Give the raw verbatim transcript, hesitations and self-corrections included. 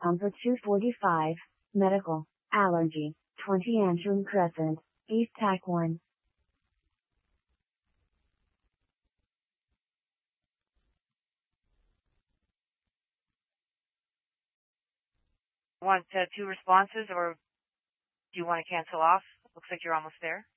Number two forty-five, Medical, Allergy, twenty Antrim Crescent, East Tack one. Want uh, two responses, or do you want to cancel off? Looks like you're almost there.